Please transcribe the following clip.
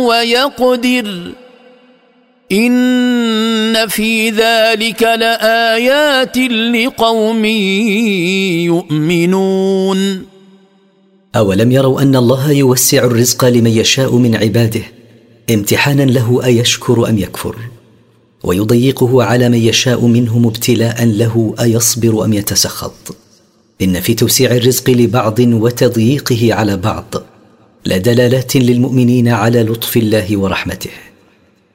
ويقدر إن في ذلك لآيات لقوم يؤمنون. أولم يروا أن الله يوسع الرزق لمن يشاء من عباده امتحانا له أيشكر أم يكفر، ويضيقه على من يشاء منهم ابتلاء له أيصبر أم يتسخط. إن في توسيع الرزق لبعض وتضييقه على بعض لدلالات للمؤمنين على لطف الله ورحمته.